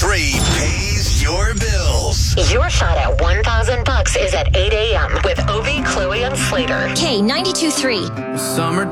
92.3 pays your bills. Your shot at $1,000 is at 8 a.m. with Ovi, Chloe, and Slater. K92.3. Summertime.